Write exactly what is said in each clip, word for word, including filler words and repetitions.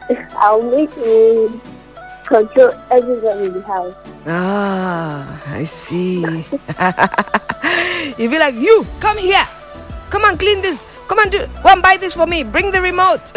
I'll make you control everyone in the house. Ah, I see. You'll be like, you, come here. Come on, clean this. Come on, do, go and buy this for me. Bring the remote.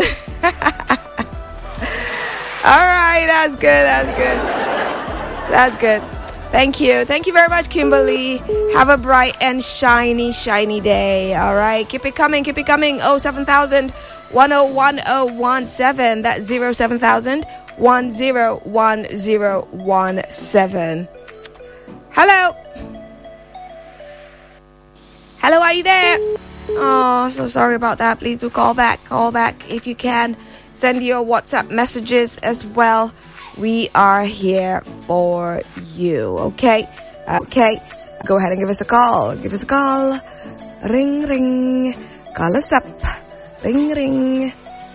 All right, that's good, that's good. That's good. Thank you. Thank you very much, Kimberly. Have a bright and shiny, shiny day. All right, keep it coming, keep it coming. oh seven thousand, one oh one oh one seven. That's oh seven thousand, one oh one oh one seven. Hello. Hello, are you there? Oh, so sorry about that. Please do call back. Call back if you can. Send your WhatsApp messages as well. We are here for you, okay? Okay. Go ahead and give us a call. Give us a call. Ring, ring. Call us up. Ring, ring.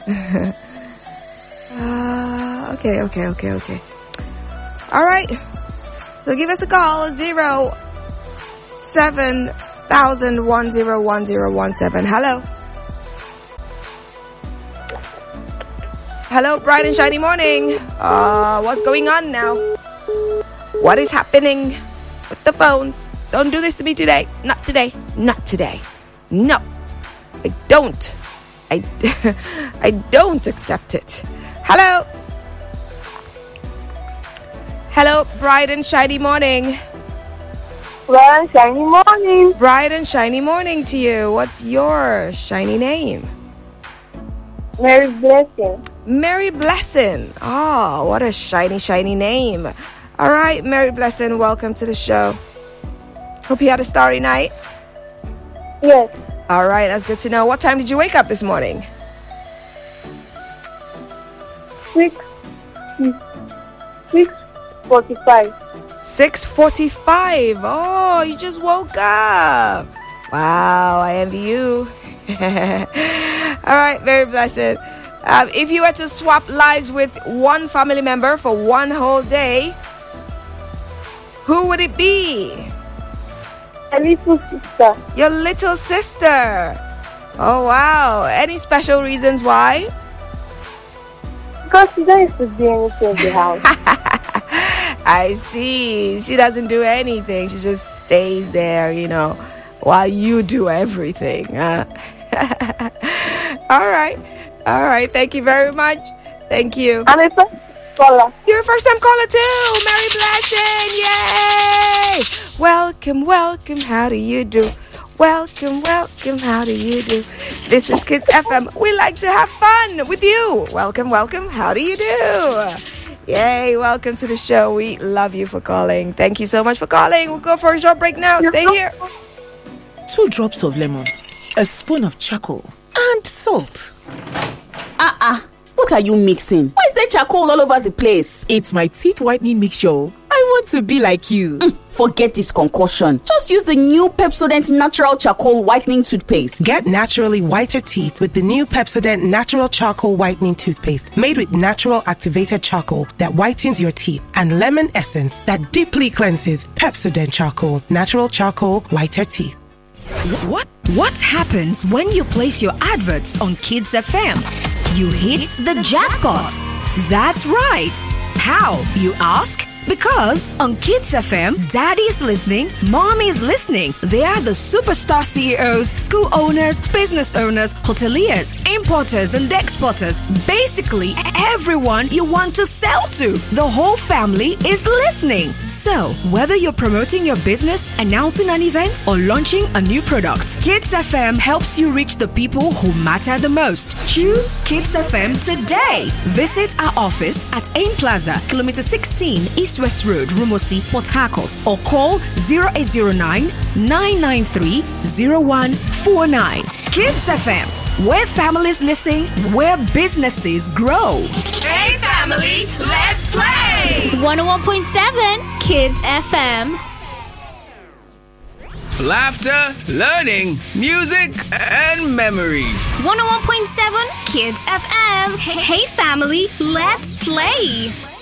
uh, okay, okay, okay, okay. All right. So give us a call. Zero seven thousand one zero one zero one seven. Hello. Hello, bright and shiny morning. Uh, what's going on now? What is happening with the phones? Don't do this to me today. Not today. Not today. No, I don't. I, I don't accept it. Hello. Hello, bright and shiny morning. Bright and shiny morning. Bright and shiny morning to you. What's your shiny name? Mary Blessing. Mary Blessing. Oh, what a shiny, shiny name. All right, Mary Blessing, welcome to the show. Hope you had a starry night. Yes. All right, that's good to know. What time did you wake up this morning? Six. Six forty-five. six forty-five. Oh, you just woke up. Wow, I envy you. All right, Mary Blessed. Um, if you were to swap lives with one family member for one whole day, who would it be? A little sister. Your little sister. Oh, wow. Any special reasons why? Because she doesn't do anything in the house. I see. She doesn't do anything. She just stays there, you know, while you do everything. Huh? All right. All right. Thank you very much. Thank you. I'm a first caller. You're a first time caller too. Mary Blessing. Yay. Welcome, welcome. How do you do? Welcome, welcome. How do you do? This is Kids F M. We like to have fun with you. Welcome, welcome. How do you do? Yay. Welcome to the show. We love you for calling. Thank you so much for calling. We'll go for a short break now. Stay here. Two drops of lemon, a spoon of charcoal, and salt. Uh-uh. What are you mixing? Why is there charcoal all over the place? It's my teeth whitening mixture. I want to be like you. Mm, forget this concoction. Just use the new Pepsodent Natural Charcoal Whitening Toothpaste. Get naturally whiter teeth with the new Pepsodent Natural Charcoal Whitening Toothpaste, made with natural activated charcoal that whitens your teeth and lemon essence that deeply cleanses. Pepsodent Charcoal, natural charcoal, whiter teeth. What what happens when you place your adverts on Kids F M? You hit the jackpot. That's right. How, you ask? Because on Kids F M, Daddy's listening, Mommy's listening. They are the superstar C E Os, school owners, business owners, hoteliers, importers and exporters. Basically, everyone you want to sell to. The whole family is listening. So, whether you're promoting your business, announcing an event, or launching a new product, Kids F M helps you reach the people who matter the most. Choose Kids F M today. Visit our office at Aim Plaza, Kilometer sixteen, East West Road, Rumosi, Port Harcourt, or call zero eight zero nine, nine nine three, zero one four nine. Kids F M, where families listen, where businesses grow. Hey family, let's play! one oh one point seven Kids F M. Laughter, learning, music, and memories. one oh one point seven Kids F M. Hey family, let's play!